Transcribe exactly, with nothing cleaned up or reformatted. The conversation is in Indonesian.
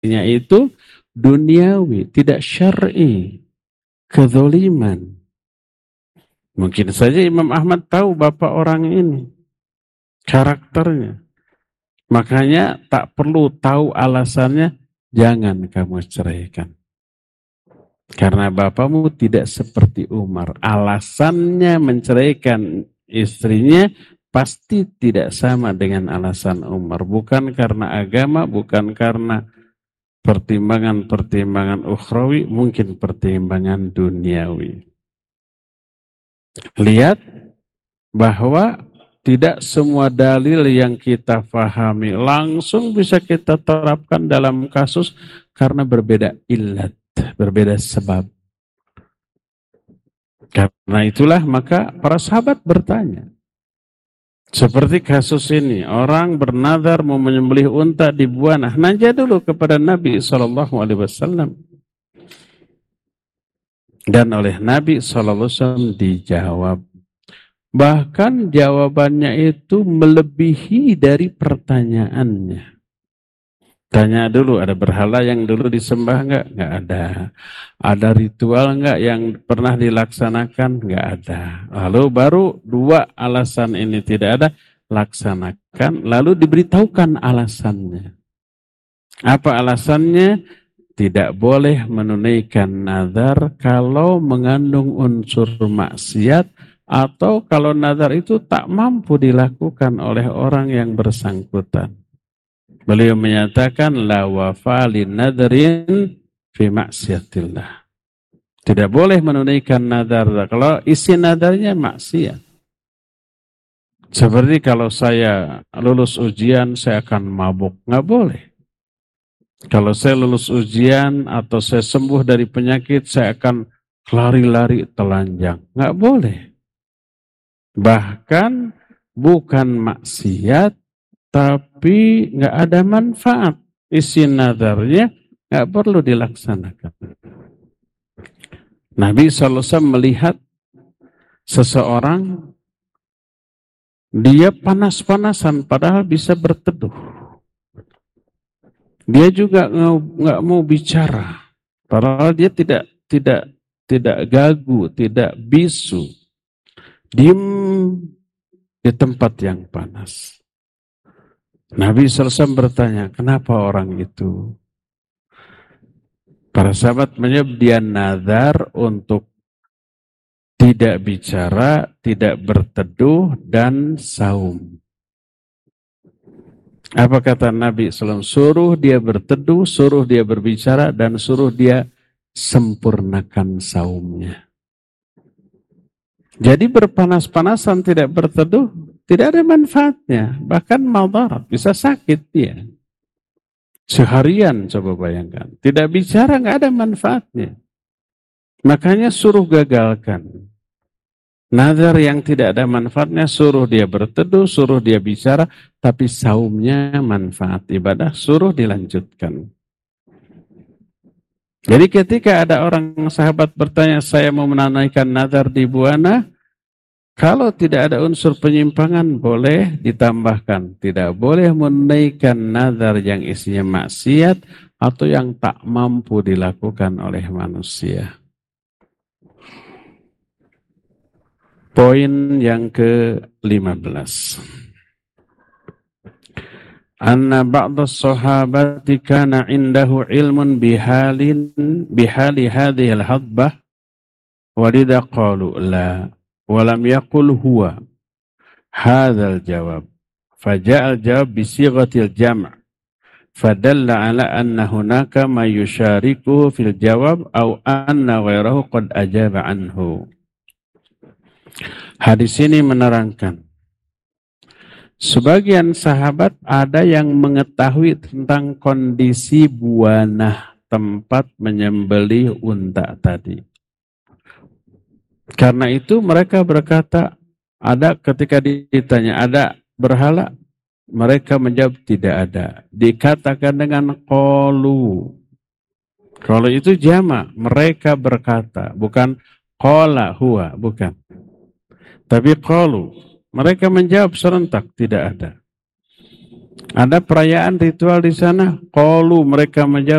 Nya itu duniawi, tidak syar'i, kezaliman. Mungkin saja Imam Ahmad tahu bapak orang ini, karakternya. Makanya tak perlu tahu alasannya, jangan kamu ceraikan. Karena bapakmu tidak seperti Umar. Alasannya menceraikan istrinya pasti tidak sama dengan alasan Umar. Bukan karena agama, bukan karena pertimbangan-pertimbangan ukhrawi, mungkin pertimbangan duniawi. Lihat bahwa tidak semua dalil yang kita pahami langsung bisa kita terapkan dalam kasus karena berbeda illat, berbeda sebab. Karena itulah maka para sahabat bertanya. Seperti kasus ini, orang bernazar mau menyembelih unta di Buana, nanya dulu kepada Nabi shallallahu alaihi wasallam. Dan oleh Nabi shallallahu alaihi wasallam dijawab. Bahkan jawabannya itu melebihi dari pertanyaannya. Tanya dulu, ada berhala yang dulu disembah enggak? Enggak ada. Ada ritual enggak yang pernah dilaksanakan? Enggak ada. Lalu baru dua alasan ini tidak ada, laksanakan. Lalu diberitahukan alasannya. Apa alasannya? Tidak boleh menunaikan nazar kalau mengandung unsur maksiat atau kalau nazar itu tak mampu dilakukan oleh orang yang bersangkutan. Beliau menyatakan la wafa li nadrin fi maksiatillah. Tidak boleh menunaikan nazar kalau isi nazarnya maksiat. Seperti kalau saya lulus ujian saya akan mabuk, nggak boleh. Kalau saya lulus ujian atau saya sembuh dari penyakit saya akan lari-lari telanjang, nggak boleh. Bahkan bukan maksiat tapi nggak ada manfaat. Isi nazarnya nggak perlu dilaksanakan. Nabi shallallahu alaihi wasallam melihat seseorang dia panas-panasan padahal bisa berteduh. Dia juga nggak mau bicara, padahal dia tidak tidak tidak gagu, tidak bisu. Diam di tempat yang panas. Nabi shallallahu alaihi wasallam bertanya, kenapa orang itu? Para sahabat menyebut dia nazar untuk tidak bicara, tidak berteduh, dan saum. Apa kata Nabi shallallahu alaihi wasallam? Suruh dia berteduh, suruh dia berbicara, dan suruh dia sempurnakan saumnya. Jadi berpanas-panasan tidak berteduh, tidak ada manfaatnya. Bahkan madarat, bisa sakit dia. Seharian coba bayangkan. Tidak bicara, nggak ada manfaatnya. Makanya suruh gagalkan. Nazar yang tidak ada manfaatnya, suruh dia berteduh, suruh dia bicara, tapi saumnya manfaat ibadah, suruh dilanjutkan. Jadi ketika ada orang sahabat bertanya, saya mau menunaikan nazar di Buana, kalau tidak ada unsur penyimpangan, boleh ditambahkan. Tidak boleh menunaikan nazar yang isinya maksiat atau yang tak mampu dilakukan oleh manusia. Poin yang ke lima belas. Anna ba'da sahabati kana indahu ilmun bihalin bihali hadhihi al-hadbah walidha qalu la walam yaqul huwa hadzal jawab faja'a al-jawab bi sighatil jam' fadalla ala anna hunaka ma yushariku fil jawab aw anna ghairahu qad ajaba anhu. Hadis ini menerangkan sebagian sahabat ada yang mengetahui tentang kondisi buanah tempat menyembelih unta tadi. Karena itu mereka berkata, ada ketika ditanya ada berhala, mereka menjawab tidak ada. Dikatakan dengan qalu. Qalu itu jamak, mereka berkata, bukan qala huwa, bukan. Tapi qalu, mereka menjawab serentak, tidak ada. Ada perayaan ritual di sana? Qalu, mereka menjawab,